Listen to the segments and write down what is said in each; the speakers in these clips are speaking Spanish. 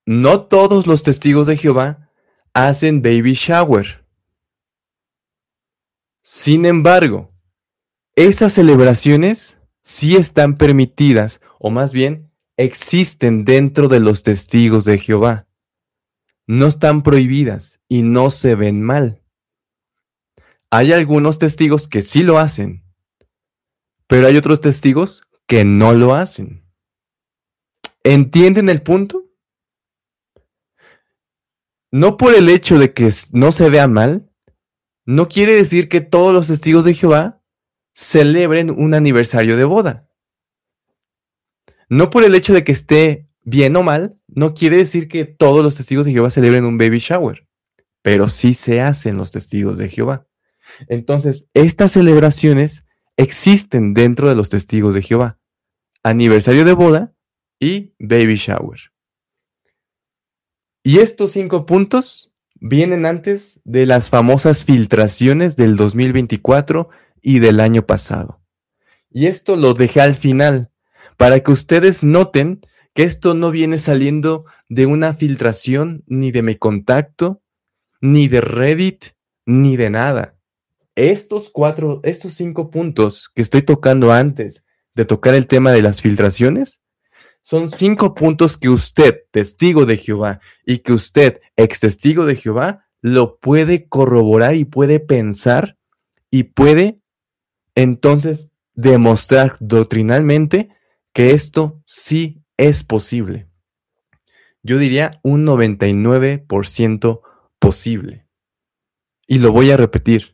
no todos los testigos de Jehová hacen baby shower. Sin embargo, esas celebraciones sí están permitidas, o más bien, existen dentro de los testigos de Jehová. No están prohibidas y no se ven mal. Hay algunos testigos que sí lo hacen, pero hay otros testigos que no lo hacen. ¿Entienden el punto? No por el hecho de que no se vea mal, no quiere decir que todos los testigos de Jehová celebren un aniversario de boda. No por el hecho de que esté bien o mal, no quiere decir que todos los testigos de Jehová celebren un baby shower, pero sí se hacen los testigos de Jehová. Entonces, estas celebraciones existen dentro de los testigos de Jehová. Aniversario de boda y baby shower. Y estos 5 puntos vienen antes de las famosas filtraciones del 2024 y del año pasado. Y esto lo dejé al final, para que ustedes noten que esto no viene saliendo de una filtración, ni de mi contacto, ni de Reddit, ni de nada. Estos 5 puntos que estoy tocando antes de tocar el tema de las filtraciones, son 5 puntos que usted, testigo de Jehová, y que usted, ex testigo de Jehová, lo puede corroborar y puede pensar y puede entonces demostrar doctrinalmente que esto sí es posible. Yo diría un 99% posible. Y lo voy a repetir.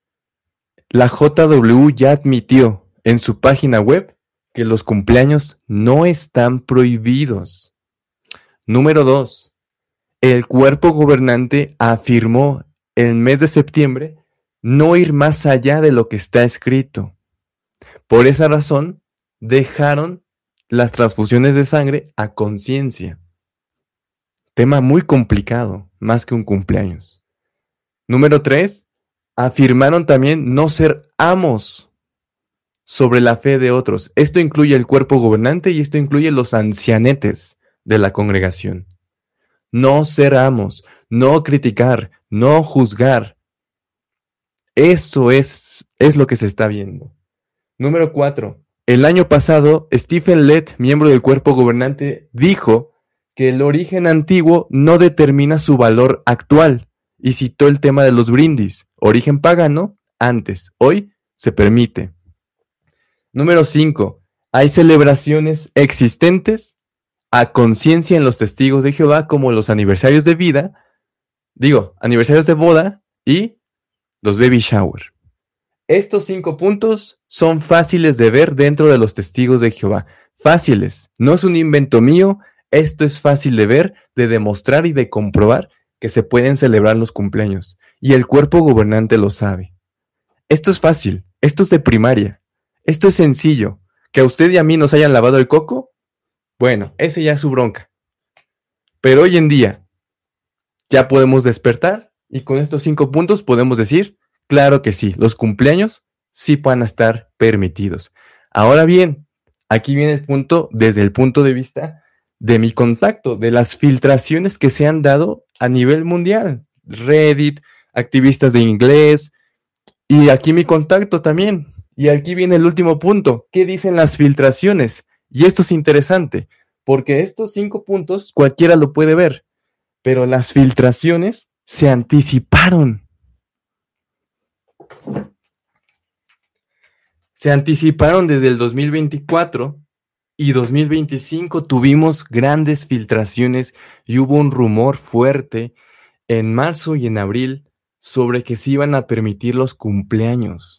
La JW ya admitió en su página web que los cumpleaños no están prohibidos. Número 2. El cuerpo gobernante afirmó el mes de septiembre no ir más allá de lo que está escrito. Por esa razón, dejaron las transfusiones de sangre a conciencia. Tema muy complicado, más que un cumpleaños. Número 3. Afirmaron también no ser amos sobre la fe de otros. Esto incluye el cuerpo gobernante y esto incluye los ancianetes de la congregación. No ser amos, no criticar, no juzgar. Eso es lo que se está viendo. Número 4. El año pasado, Stephen Lett, miembro del cuerpo gobernante, dijo que el origen antiguo no determina su valor actual y citó el tema de los brindis. Origen pagano, antes. Hoy se permite. Número 5. Hay celebraciones existentes a conciencia en los testigos de Jehová, como los aniversarios de vida, aniversarios de boda y los baby shower. Estos 5 puntos son fáciles de ver dentro de los testigos de Jehová. Fáciles. No es un invento mío. Esto es fácil de ver, de demostrar y de comprobar que se pueden celebrar los cumpleaños. Y el cuerpo gobernante lo sabe. Esto es fácil. Esto es de primaria. Esto es sencillo. Que a usted y a mí nos hayan lavado el coco, bueno, ese ya es su bronca. Pero hoy en día ya podemos despertar y con estos 5 puntos podemos decir, claro que sí, los cumpleaños sí van a estar permitidos. Ahora bien, aquí viene el punto desde el punto de vista de mi contacto, de las filtraciones que se han dado a nivel mundial. Reddit, activistas de inglés y aquí mi contacto también. Y aquí viene el último punto. ¿Qué dicen las filtraciones? Y esto es interesante, porque estos 5 puntos cualquiera lo puede ver, pero las filtraciones se anticiparon. Se anticiparon desde el 2024 y 2025 tuvimos grandes filtraciones y hubo un rumor fuerte en marzo y en abril sobre que se iban a permitir los cumpleaños.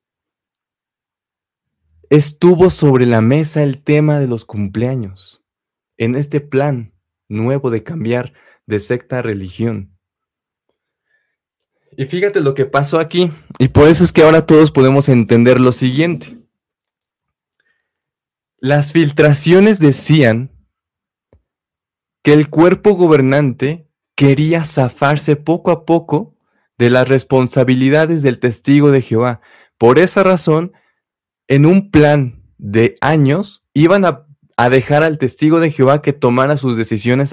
Estuvo sobre la mesa el tema de los cumpleaños en este plan nuevo de cambiar de secta a religión. Y fíjate lo que pasó aquí, y por eso es que ahora todos podemos entender lo siguiente. Las filtraciones decían que el cuerpo gobernante quería zafarse poco a poco de las responsabilidades del testigo de Jehová. Por esa razón, en un plan de años, iban a dejar al testigo de Jehová que tomara sus decisiones